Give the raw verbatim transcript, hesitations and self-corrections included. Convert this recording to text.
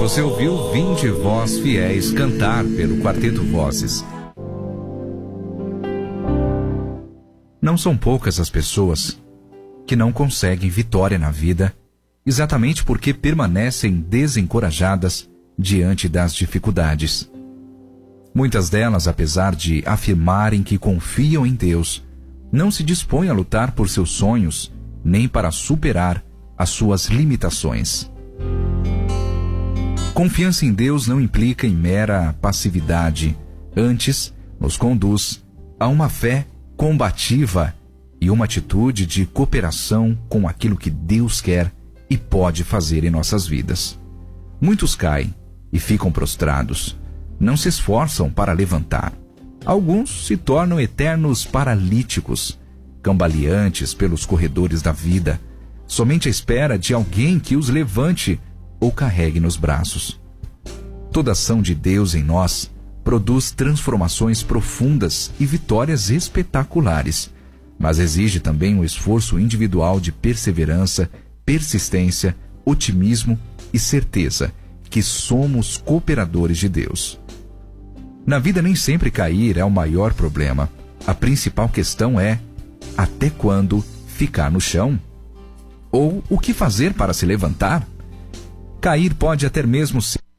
você ouviu Vinde Vós Fiéis cantar pelo Quarteto Vozes. Não são poucas as pessoas que não conseguem vitória na vida exatamente porque permanecem desencorajadas diante das dificuldades. Muitas delas, apesar de afirmarem que confiam em Deus, não se dispõem a lutar por seus sonhos nem para superar as suas limitações. Confiança em Deus não implica em mera passividade, antes nos conduz a uma fé combativa e uma atitude de cooperação com aquilo que Deus quer e pode fazer em nossas vidas. Muitos caem e ficam prostrados, não se esforçam para levantar. Alguns se tornam eternos paralíticos, cambaleantes pelos corredores da vida, somente à espera de alguém que os levante ou carregue nos braços. Toda ação de Deus em nós produz transformações profundas e vitórias espetaculares, mas exige também um esforço individual de perseverança, persistência, otimismo e certeza que somos cooperadores de Deus. Na vida nem sempre cair é o maior problema. A principal questão é: até quando ficar no chão? Ou o que fazer para se levantar? Cair pode até mesmo ser